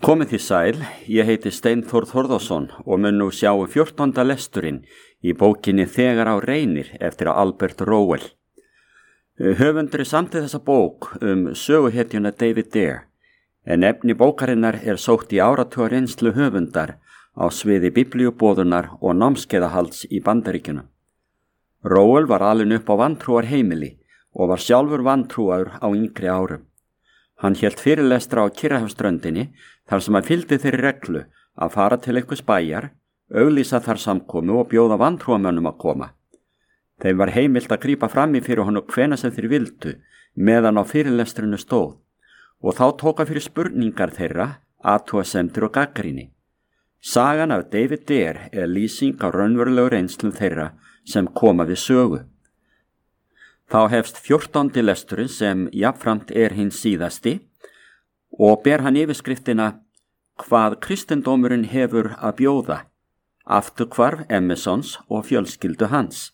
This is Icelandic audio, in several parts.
Komið þið sæl, ég heiti Steinþór Þórðarsson og mun nú sjá 14. lesturinn í bókinni Þegar á reynir eftir Albert Rowell. Höfundur samdi þessa bók söguhetjuna David Dare, en efni bókarinnar sótt í áratuga reynslu höfundar á sviði biblíuboðunar og námskeiðahalds í Bandaríkjunum. Rowell var alinn upp á vantrúar heimili og var sjálfur vantrúaður á yngri árum. Hann hélt fyrirlestra á Kyrrahafsströndinni þar sem hann fylgdi þeirri reglu að fara til einhvers bæjar, auglýsa þar samkomu og bjóða vantrúamönnum að koma. Þeim var heimilt að grípa fram í fyrir honum hvenær sem þeir vildu meðan á fyrirlestrinu stóð og þá tóka fyrir spurningar þeirra, athugasemdir og gagnrýni. Sagan af David Dare lýsing á raunverulegu reynslu þeirra sem koma við sögu. Þá hefst 14. lesturinn sem jafnframt hinn síðasti og ber hann yfirskriftina Hvað kristindómurinn hefur að bjóða, afturhvarf Emersons og fjölskyldu hans.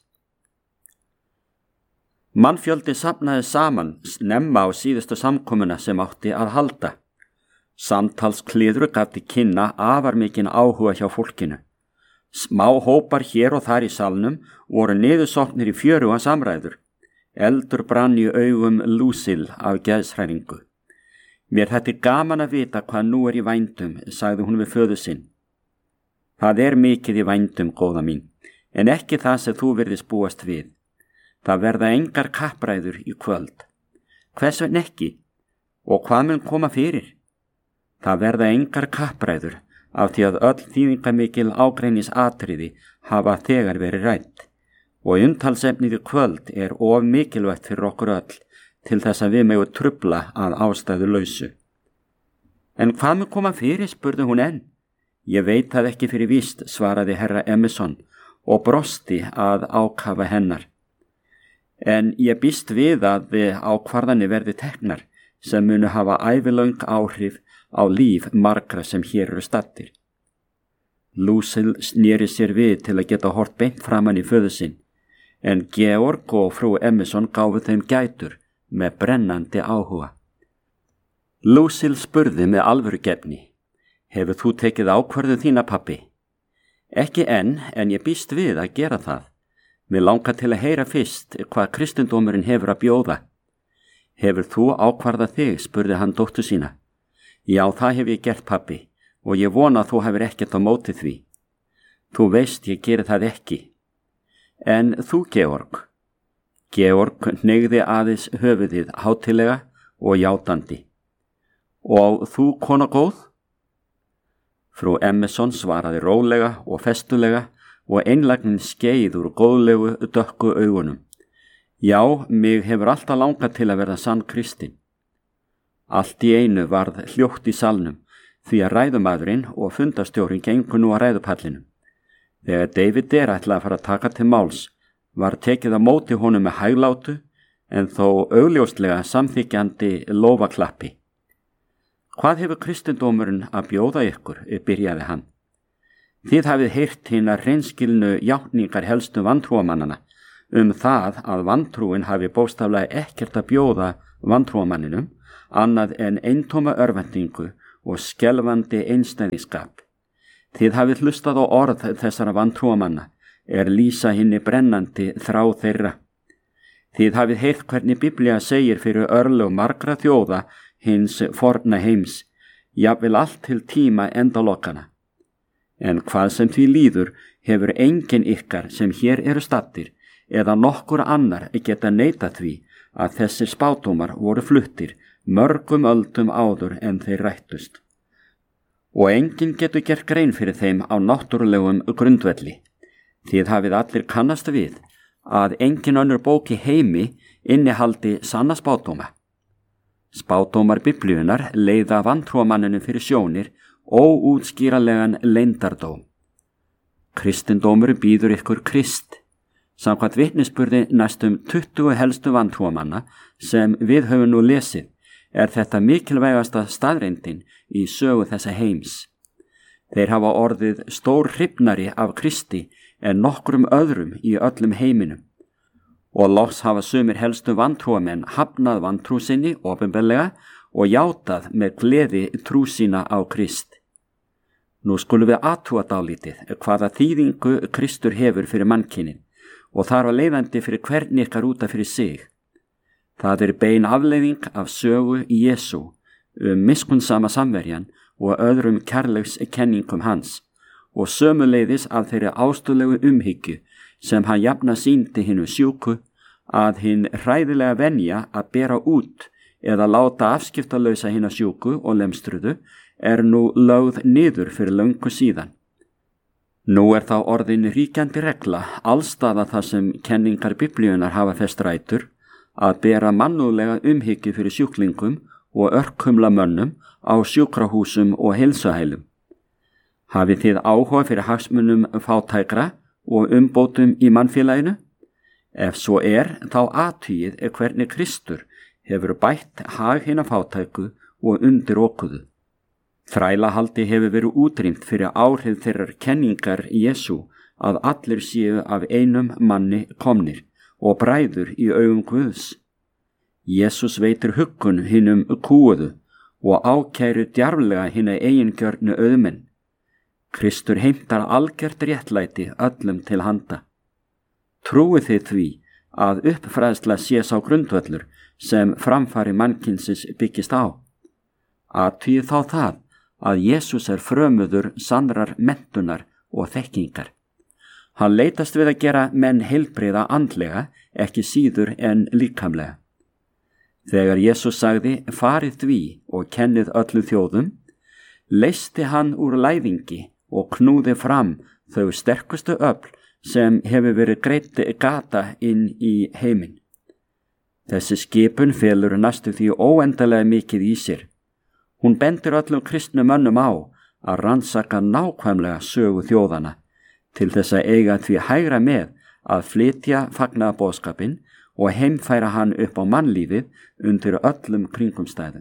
Mannfjöldi safnaði saman snemma á síðustu samkomuna sem átti að halda. Samtalskliður gaf til kynna afar mikinn áhuga hjá fólkinu. Smá hópar hér og þar í salnum voru niðursoknir í fjöruga samræður. Eldur brann í augum Lucille af geðshræringu. Mér þetta gaman að vita hvað nú í vændum, sagði hún við föður sinn. Það mikið í vændum, góða mín, en ekki það sem þú virðist búast við. Það verða engar kappræður í kvöld. Hvers vegna ekki? Og hvað mun koma fyrir? Það verða engar kappræður af því að öll þýðingamikil ágreiningsatriði hafa þegar verið rædd. Og umtalsefnið í kvöld of mikilvægt fyrir okkur öll til þess að við megum trufla að ástæðu lausu. En hvað mun koma fyrir, spurði hún enn. Ég veit það ekki fyrir víst, svaraði herra Emerson og brosti að ákafa hennar. En ég býst við að ákvarðanir verði teknar sem munu hafa ævilöng áhrif á líf margra sem hér eru staddir. Lucille sneri sér við til að geta hort beint framan í föður sinn. En Georg og frú Emerson gáfu þeim gætur með brennandi áhuga. Lucille spurði með alvörugefni, hefur þú tekið ákvörðun þína, pabbi? Ekki enn, en ég býst við að gera það. Mér langar til að heyra fyrst hvað kristindómurinn hefur að bjóða. Hefur þú ákvarðað þig, spurði hann dóttur sína. Já, það hef ég gert, pabbi, og ég vona að þú hefur ekkert á móti því. Þú veist, ég geri það ekki. En þú, Georg? Georg hneigði aðeins höfuðið hátilega og játandi. Og þú, kona góð? Frú Emerson svaraði rólega og festulega og einlægnin skeið úr góðlegu dökku augunum. Já, mig hefur alltaf langað til að verða sann kristin. Allt í einu varð hljótt í salnum því að ræðumadurinn og fundarstjórinn gengu nú að ræðupallinum. Þegar David Dare ætlaði að fara að taka til máls var tekið á móti honum með hæglátu en þó augljóslega samþykjandi lófaklappi. Hvað hefur kristindómurinn að bjóða ykkur, byrjaði hann. Þið hafið heyrt hinar hreinskilnu játningar helstu vantrúamannana það að vantrúin hafi bókstaflega ekkert að bjóða vantrúamanninum annað en eintóma örvendingu og skelfandi einstæðiskap. Þið hafið hlustað á orð þessara vantrúamanna lýsa hinni brennandi þrá þeirra. Þið hafið heyrt hvernig Biblía segir fyrir örlög margra þjóða hins forna heims, jafnvel allt til tíma endalokkana. En hvað sem því líður hefur enginn ykkar sem hér eru staddir eða nokkur annar geta neitað því að þessir spádómar voru fluttir mörgum öldum áður en þeir rættust. Og enginn getur gert grein fyrir þeim á náttúrulegum grundvelli. Þið hafið allir kannast við að engin önnur bók í heimi innihaldi sanna spádóma. Spádómar Biblíunnar leiða vantrúamanninu fyrir sjónir óútskýranlegan leyndardóm. Kristindómur býður ykkur Krist. Samkvæmt vitnisburði næstum 20 helstu vantrúamanna sem við höfum nú lesið þetta mikilvægasta staðreyndin í sögu þessa heims. Þeir hafa orðið stór hrifnari af Kristi en nokkrum öðrum í öllum heiminum. Og loks hafa sumir helstu vantrúamenn hafnað vantrú sinni opinberlega og játað með gleði trú sína á Krist. Nú skulum við athuga dálítið hvaða þýðingu Kristur hefur fyrir mannkynið og þar var leiðandi fyrir hvern ykkar út af fyrir sig. Það bein afleiðing af sögu Jesú miskunnsama samverjan og öðrum kærleikskenningum hans og sömuleiðis af þeirri ástúðlegu umhyggju sem hann jafna sýndi hinu sjúku að hinn hræðilega venja að bera út eða láta afskiptalausa hina sjúku og lemstruðu nú lögð niður fyrir löngu síðan. Nú þá orðin ríkjandi regla allstaða þar sem kenningar Biblíunnar hafa fest rætur að bera mannúðlega umhyggju fyrir sjúklingum og örkumla mönnum á sjúkrahúsum og heilsuhælum. Hafið þið áhuga fyrir hagsmunum fátækra og umbótum í mannfélaginu? Ef svo þá athugið hvernig Kristur hefur bætt hag hina fátæku og undirokuðu. Þrælahaldi hefur verið útrýmt fyrir áhrif þeirrar kenningar Jesú að allir séu af einum manni komnir og bræður í augum Guðs. Jesús veitir huggun hinum kúuðu og ákæru djarflega hina eigingjörnu auðmenn. Kristur heimtar algjört réttlæti öllum til handa. Trúið þið því að uppfræðsla sé sá grundvöllur sem framfari mannkynsins byggist á? Athugið þá það að Jesús frömuður sannrar menntunar og þekkingar. Hann leitast við að gera menn heilbrigða andlega, ekki síður en líkamlega. Þegar Jesús sagði, farið því og kennið öllu þjóðum, leysti hann úr læðingi og knúði fram þau sterkustu öfl sem hefur verið greitt gata inn í heiminn. Þessi skipun felur næstu því óendalega mikið í sér. Hún bendir öllum kristnum mönnum á að rannsaka nákvæmlega sögu þjóðana til þess að eiga því hægra með að flytja fagnaðarboðskapinn og heimfæra hann upp á mannlífið undir öllum kringumstæðum.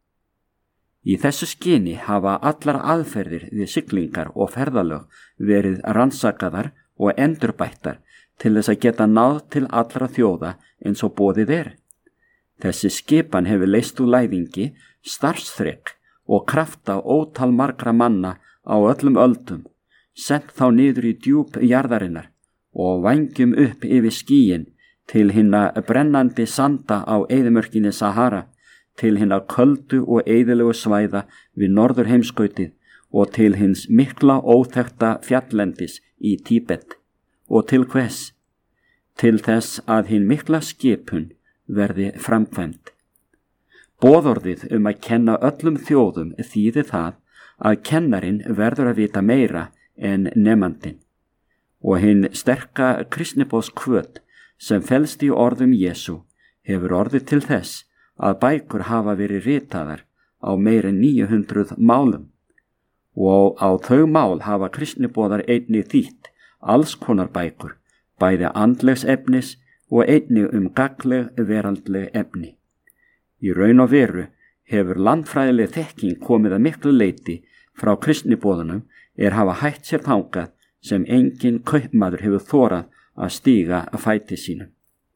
Í þessu skyni hafa allar aðferðir við siglingar og ferðalög verið rannsakaðar og endurbættar til þess að geta náð til allra þjóða eins og boðið Þessi skipan hefur leyst úr læðingi, starfsþrek og krafta ótal margra manna á öllum öldum, sent þá niður í djúp jarðarinnar og vængjum upp yfir skýin til hinna brennandi sanda á eyðimörkinni Sahara, til hinna köldu og eyðilegu svæða við norðurheimskautið og til hins mikla óþekkta fjalllendis í Tíbet. Og til hvers? Til þess að hin mikla skipun verði framkvæmd. Boðorðið að kenna öllum þjóðum þýði það að kennarinn verður að vita meira en nemandinn. Og hinn sterka kristniboðskvöt sem felst í orðum Jesú hefur orðið til þess að bækur hafa verið ritaðar á meira en 900 málum. Og á þau mál hafa kristniboðar einnig þýtt alls konar bækur, bæði andlegs efnis og einnig gagnleg veraldleg efni. Í raun og veru hefur landfræðileg þekking komið að miklu leyti frá kristniboðunum hafa hætt sér þangað sem engin kaupmaður hefur þorað að stíga að fæti sínum.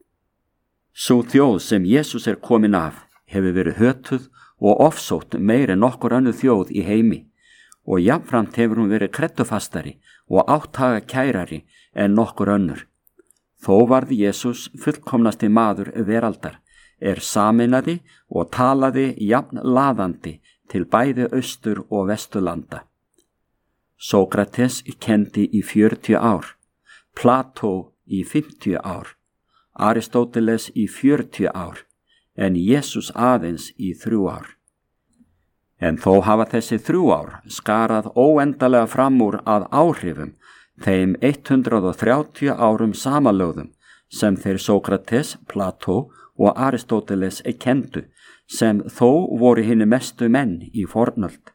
Sú þjóð sem Jesús komin af hefur verið hötuð og ofsótt meir en nokkur önnur þjóð í heimi og jafnframt hefur hún verið kreddufastari og áttaga kærari en nokkur önnur. Þó varð Jesús fullkomnasti maður veraldar, sameinaði og talaði jafn laðandi til bæði austur- og vesturlanda. Sókrates kenndi í 40 ár, Plató í 50 ár, Aristóteles í 40 ár, en Jesús aðeins í 3 ár. En þó hafa þessi 3 ár skarað óendalega fram úr að áhrifum þeim 130 árum samanlögðum sem þeir Sókrates, Plató og Aristóteles kenndu, sem þó voru hinni mestu menn í fornöld.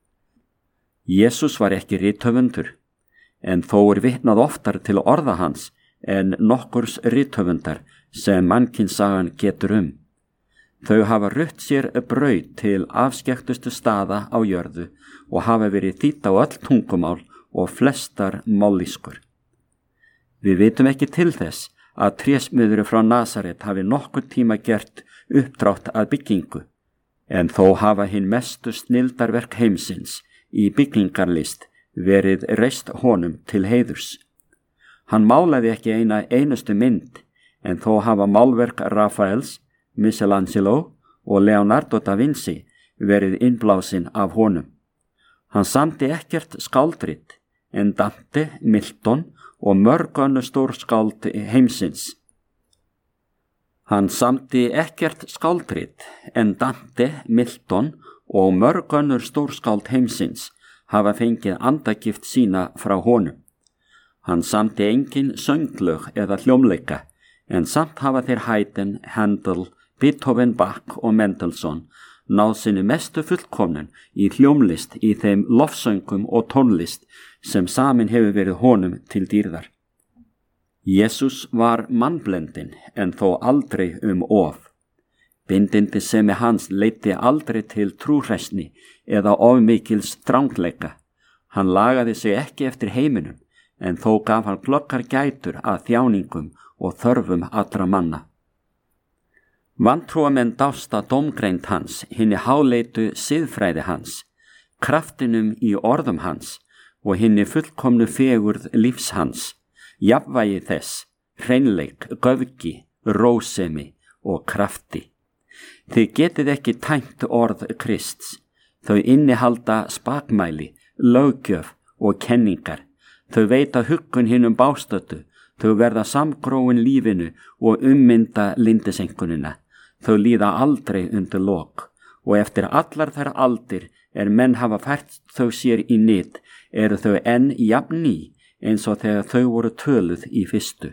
Jesús var ekki rithöfundur, en þó vitnað oftar til orða hans en nokkurs rithöfundar sem mannkynssagan getur Þau hafa rutt sér braut til afskekktustu staða á jörðu og hafa verið þýtt á öll tungumál og flestar mállýskur. Við vitum ekki til þess að trésmiður frá Nasaret hafi nokkur tíma gert uppdrátt að byggingu, En þó hafa hinn mestu snildarverk heimsins í byggingarlist verið reist honum til heiðurs. Hann málaði ekki eina einustu mynd, en þó hafa málverk Rafaels, Michelangelo og Leonardo da Vinci verið innblásin af honum. Hann samdi ekkert skáldrit, en Dante, Milton og mörg önnur stór skáld heimsins. Hann samdi ekkert skáldrit, en Dante, Milton og mörg önnur stór skáld heimsins hafa fengið andagift sína frá honum. Hann samdi engin sönglög eða hljómleika, en samt hafa þeir Haydn, Handel, Beethoven, Bach og Mendelssohn náð sinni mestu fullkomnun í hljómlist í þeim lofsöngum og tónlist sem samin hefur verið honum til dýrðar. Jesús var mannblendinn en þó aldrei of. Bindindisemi hans leiddi aldrei til trúhræsni eða ofmikils þrangleika. Hann lagaði sig ekki eftir heiminum, en þó gaf hann glöggar gætur að þjáningum og þörfum allra manna. Vantrúamenn dásta dómgreind hans, hinni háleitu siðfræði hans, kraftinum í orðum hans og hinni fullkomnu fegurð lífs hans, jafnvægi þess, hreinleik, göfgi, rósemi og krafti. Þið getið ekki tæmt orð Krists, þau innihalda spakmæli, löggjöf og kenningar, þau veita huggun hinum bástötu, þau verða samgróin lífinu og ummynda lindisenkunina, þau líða aldrei undir lok og eftir allar þær aldir menn hafa fært þau sér í nyt, eru þau enn jafn ný eins og þegar þau voru töluð í fyrstu.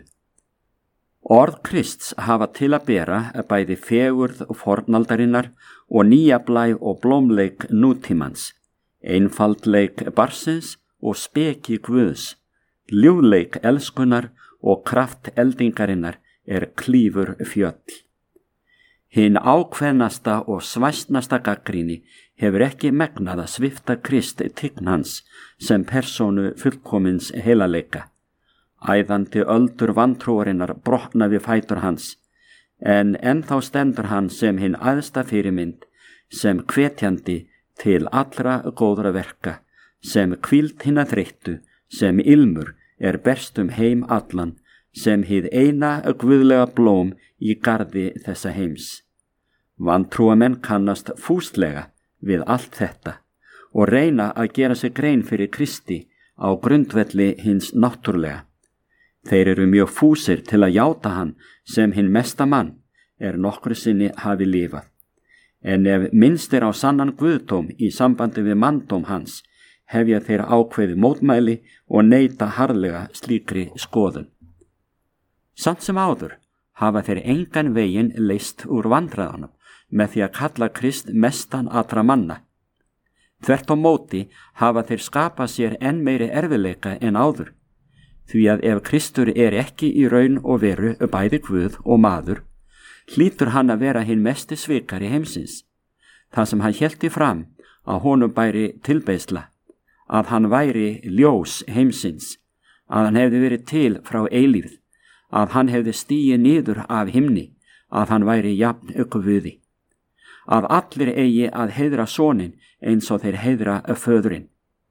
Orð Krists hafa til að bera bæði fegurð fornaldarinnar og nýja blæ og blómleik nútímans, einfaldleik barnsins og speki Guðs, ljúfleik elskunar og kraft eldingarinnar klífur fjöll. Hinn ákveðnasta og svæsnasta gagnrýni hefur ekki megnað að svipta Krist tign hans sem persónu fullkomins heilaleika. Æðandi öldur vantrúarinnar brotna við fætur hans, en ennþá stendur hann sem hinn æðsta fyrirmynd, sem hvetjandi til allra góðra verka, sem hvíld hinna þreyttu, sem ilmur berst heim allan, sem hið eina guðlega blóm í garði þessa heims. Vantrúamenn kannast fúslega við allt þetta og reyna að gera sig grein fyrir Kristi á grundvelli hins náttúrlega. Þeir eru mjög fúsir til að játa hann sem hinn mesta mann nokkru sinni hafi lifað. En ef minnst á sannan guðdóm í sambandi við manndóm hans, hefja þeir ákveði mótmæli og neita harðlega slíkri skoðun. Samt sem áður hafa þeir engan veginn leyst úr vandræðanum með því að kalla Krist mestan allra manna. Þvert á móti hafa þeir skapað sér enn meiri erfiðleika en áður, því að ef Kristur ekki í raun og veru bæði Guð og maður, hlýtur hann að vera hinn mesti svikari heimsins. Það sem hann hélti fram að honum bæri tilbeiðsla, að hann væri ljós heimsins, að hann hefði verið til frá eilífð, að hann hefði stigið niður af himni, að hann væri jafn Guði, að allir eigi að heiðra sonin eins og þeir heiðra föðurinn.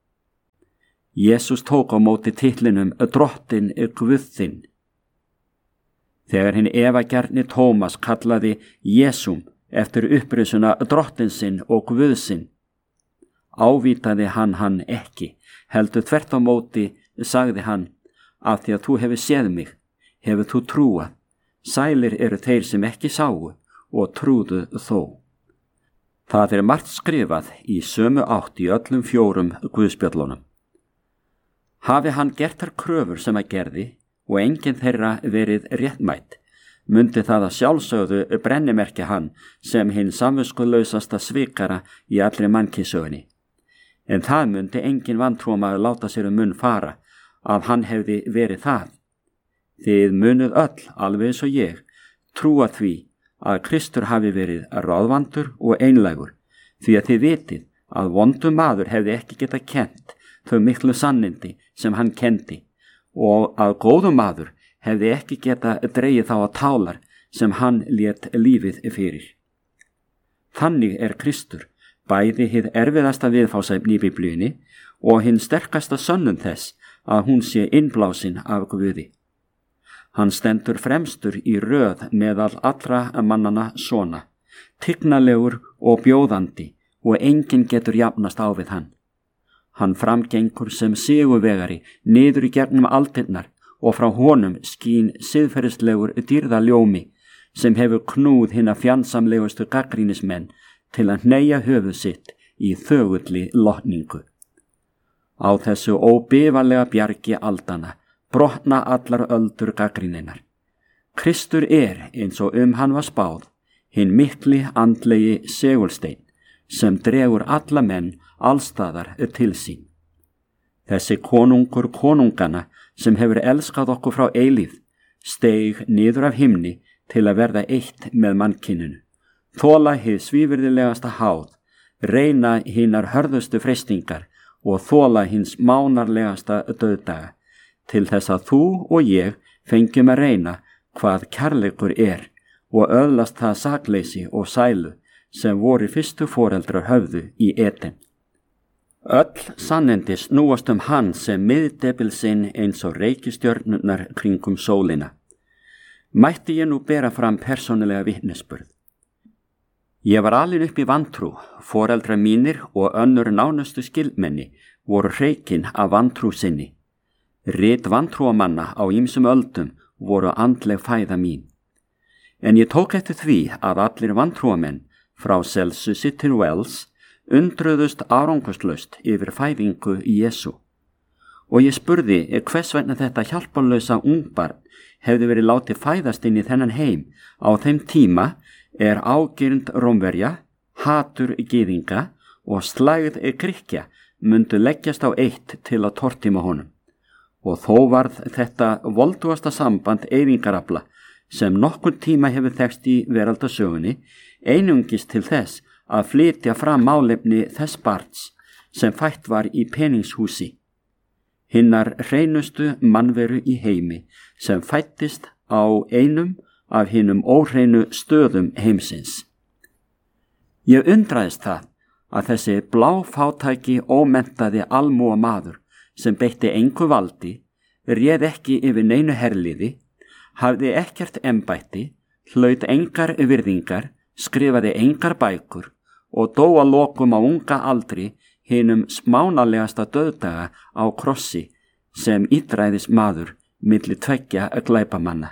Jesús tók á móti titlinum Drottinn Guð þinn. Þegar hinn efagjarni Tómas kallaði Jesúm eftir upprisuna Drottinn sinn og Guð sinn, ávítaði hann ekki, heldur þvert á móti sagði hann, af því að þú hefur séð mig, hefur þú trúað, sælir eru þeir sem ekki sáu og trúðu þó. Það margt skrifað í sömu átt í öllum 4 guðspjöllunum. Hafi hann gert þær kröfur sem að gerði og enginn þeirra verið réttmætt, mundi það að sjálfsögðu brennimerkja hann sem hinn samviskulausasta svikara í allri mannkynssögunni. En það mundi enginn vantrúmaður láta sér munn fara að hann hefði verið það. Þið munuð öll, alveg eins og ég, trúa því að Kristur hafi verið ráðvandur og einlægur, því að þið vitið að vondur maður hefði ekki getað kennt þau miklu sannindi sem hann kendi og að góður maður hefði ekki getað dregið þá á tálar sem hann lét lífið fyrir. Þannig Kristur bæði hið erfiðasta viðfáðsefni í Biblíunni og hinn sterkasta sönnun þess að hún sé innblásin af Guði. Hann stendur fremstur í röð meðal allra mannana svona, tignalegur og bjóðandi og enginn getur jafnast á við hann. Hann framgengur sem sigurvegari niður í gegnum aldirnar og frá honum skín siðferðislegur dýrðaljómi sem hefur knúð hina fjandsamlegustu gagnrýnismenn til að hneigja höfuð sitt í þögulli lotningu. Á þessu óbifalega bjargi aldana brotna allar öldur gagnrýninnar. Kristur eins og hann var spáð, hinn mikli andlegi segulsteinn sem dregur alla menn allstaðar til sín. Þessi konungur konungana sem hefur elskað okkur frá eilíð steig niður af himni til að verða eitt með mannkyninu, þola hið svívirðilegasta háð, reyna hinar hörðustu freistingar og þola hins mánarlegasta dauðdaga, til þess að þú og ég fengjum að reyna hvað kærleikur og öðlast það sakleysi og sælu sem voru fyrstu foreldrar höfðu í Eden. Öll sannindi snúast hann sem miðdebil sinn eins og reikistjörnurnar kringum sólina. Mætti ég nú bera fram persónulega vitnisburð. Ég var alin upp í vantrú, foreldrar mínir og önnur nánustu skildmenni voru hreikin af vantrú sinni. Rit vantrúamanna á ýmsum öldum voru andleg fæða mín. En ég tók eftir því að allir vantrúamenn frá Celsusi til Wells undruðust árangurslaust yfir fæðingu Jesú. Og ég spurði hvers vegna þetta hjálparlausa ungbarn hefði verið látið fæðast inn í þennan heim á þeim tíma ágirnd Rómverja, hatur gyðinga og slægð Grikkja mundu leggjast á eitt til að tortíma honum. Og þó varð þetta voldugasta samband eyðingarafla sem nokkurn tíma hefur þekkst í veraldasögunni einungis til þess að flytja fram málefni þess barns sem fætt var í peningshúsi. Hinnar hreinustu mannveru í heimi sem fættist á einum af hinum óhreinu stöðum heimsins. Ég undraðist það að þessi bláfátæki ómenntaði almúa maður sem beitti engu valdi, réð ekki yfir neinu herliði, hafði ekkert embætti, hlaut engar virðingar, skrifaði engar bækur og dó að lokum á unga aldri hinum smánalegasta dauðdaga á krossi sem illræðis maður milli tveggja glæpamanna.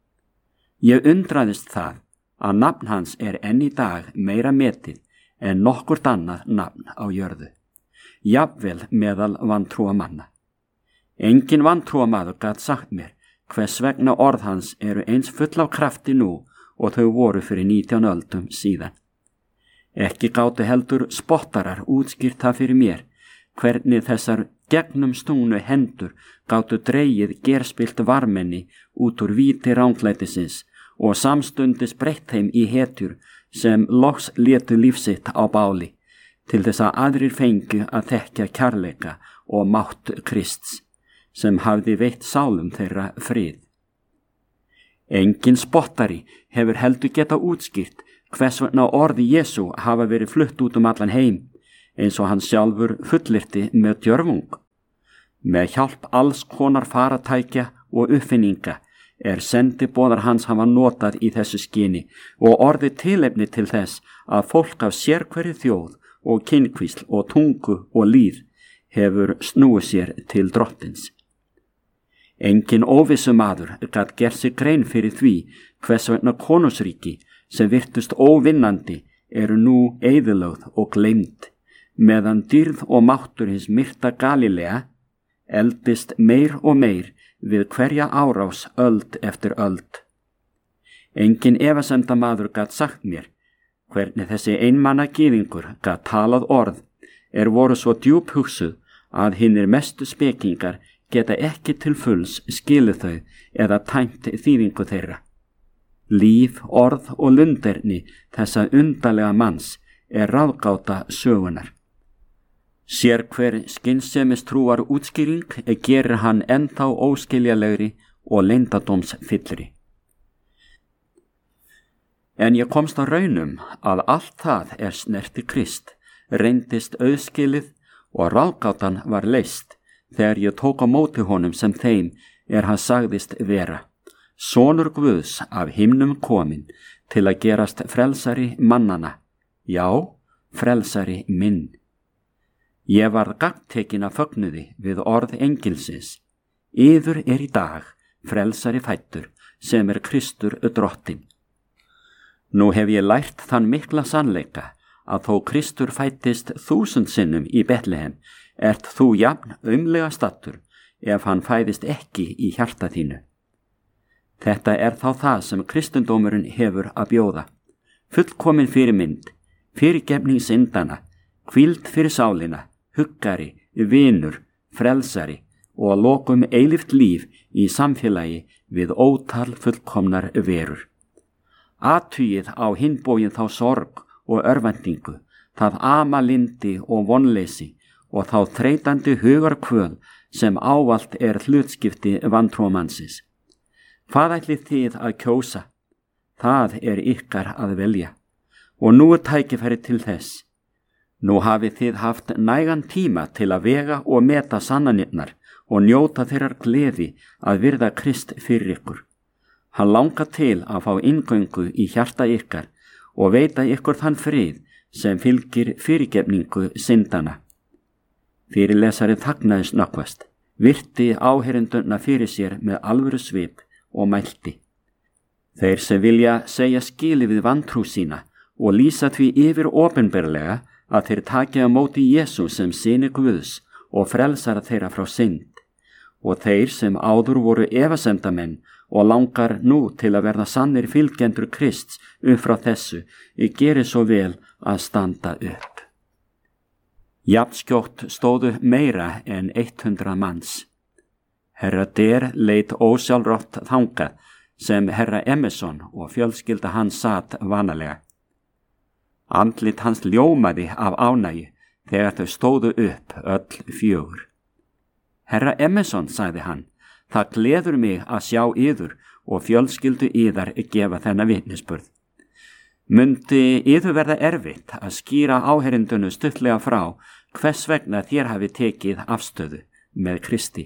Ég undraðist það að nafn hans enn í dag meira metið en nokkurt annað nafn á jörðu, jafnvel meðal vantrúamanna. Engin vantrúamaður gat sagt mér hvers vegna orð hans eins full af krafti nú og þau voru fyrir 19 öldum síðan. Ekki gátu heldur spottarar útskýrt það fyrir mér hvernig þessar gegnum stungnu hendur gátu dregið gerspilt varmenni út úr víti ranglætisins og samstundis breytt þeim í hetjur sem loks létu lífsitt á báli til þess að aðrir fengu að þekkja kærleika og mátt Krists sem hafði veitt sálum þeirra frið. Engin spottari hefur heldur geta útskýrt hvers vegna orði Jesú hafa verið flutt út allan heim eins og hann sjálfur fullyrti með djörfung. Með hjálp alls konar faratækja og uppfinninga sendiboðar hans hafa notað í þessu skyni og orðið tilefni til þess að fólk af sérhverju þjóð og kynkvísl og tungu og líð hefur snúið sér til drottins. Engin óvissu maður gat gert sig grein fyrir því hvers vegna konungsríki sem virtust óvinnandi nú eyðilögð og gleymd, meðan dýrð og máttur hins myrta Galilea eldist meir og meir við hverja árás öld eftir öld. Engin efasemdamaður gat sagt mér hvernig þessi einmanna gyðingur gat talað orð voru svo djúp hugsuð að hinir mestu spekingar geta ekki til fulls skilið þau eða tæmt þýðingu þeirra. Líf, orð og lunderni þessa undarlega manns ráðgáta sögunar. Sér hver skynsemis-trúar útskýring gerir hann ennþá óskiljalegri og leyndardómsfyllri. En ég komst á raunum að allt það snerti Krist, reyndist auðskilið og ráðgátan var leyst þegar ég tók á móti honum sem þeim hann sagðist vera, sonur Guðs af himnum kominn til að gerast frelsari mannana, já, frelsari minn. Ég varð gagntekin af fögnuði við orð engilsins, yður í dag frelsari fæddur sem Kristur drottinn. Nú hef ég lært þann mikla sannleika að þó Kristur fæddist 1000 sinnum í Betlehem, þú jafn aumlega staddur ef hann fæðist ekki í hjarta þínu. Þetta þá það sem kristendómurinn hefur að bjóða, fullkomin fyrirmynd, fyrirgefning syndana, hvíld fyrir sálina, huggari, vinur, frelsari og að lokum eilíft líf í samfélagi við ótal fullkomnar verur. Athugið á hinn bóginn þá sorg og örvæntingu, það amalindi og vonleysi og þá þreytandi hugarkvöl sem ávallt hlutskipti vantrúamannsins. Hvað ætlið þið að kjósa? Það ykkar að velja. Og nú tækifæri til þess. Nú hafið þið haft nægan tíma til að vega og meta sannanirnar og njóta þeirrar gleði að virða Krist fyrir ykkur. Hann langar til að fá inngöngu í hjarta ykkar og veita ykkur þann frið sem fylgir fyrirgefningu syndana. Fyrirlesari þagnaði snöggvast, virti áheyrendurna fyrir sér með alvöru svip og mælti. Þeir sem vilja segja skili við vantrú sína og lýsa því yfir opinberlega að þeir taki á móti Jesú sem syni Guðs og frelsara þeirra frá synd, og þeir sem áður voru efasemdamenn og langar nú til að verða sannir fylgjendur Krists upp frá þessu, geri svo vel að standa upp. Jafnskjótt stóðu meira en 100 manns. Herra Der leit ósjálfrátt þangað sem herra Emerson og fjölskylda hans sat vanalega. Andlit hans ljómaði af ánægju þegar þau stóðu upp öll 4. Herra Emerson, sagði hann, það gleður mig að sjá yður og fjölskyldu yðar gefa þennan vitnisburð. Mundi yður verða erfitt að skýra áheyrendunu stuttlega frá hvers vegna þér hafi tekið afstöðu með Kristi?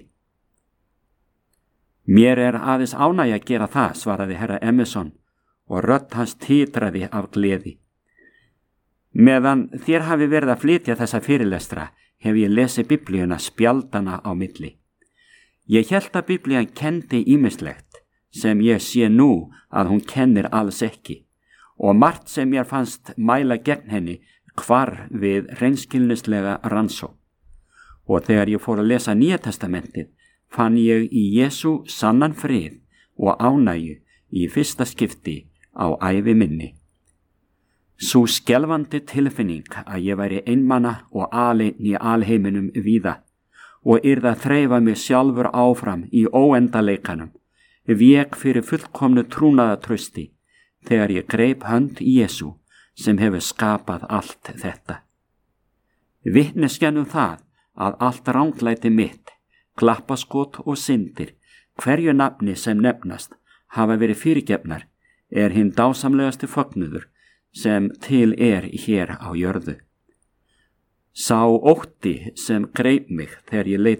Mér aðeins ánægja að gera það, svaraði herra Emerson og rödd hans titraði af gleði. Meðan þér hafi verið að flytja þessa fyrirlestra hef ég lesið Biblíuna spjaldana á milli. Ég hélt að Biblían kenndi ýmislegt sem ég sé nú að hún kennir alls ekki og margt sem mér fannst mæla gegn henni hvarf við hreinskilnislega rannsókn. Og þegar ég fór að lesa Nýja testamentið fann ég í Jesú sannan frið og ánægju í fyrsta skipti á ævi minni. Sú skelfandi tilfinning að ég væri einmana og aleinn í alheiminum víða og yrði að þreifa mig sjálfur áfram í óendaleikanum, vék fyrir fullkomnu trúnaðartrausti þegar ég greip hönd Jesú sem hefur skapað allt þetta. Vitneskjan það að allt ranglæti mitt, klappaskot og syndir, hverju nafni sem nefnast, hafa verið fyrirgefnar, hinn dásamlegasti fögnuður sem til hér á jörðu. Sá ótti sem greip mig þegar ég leit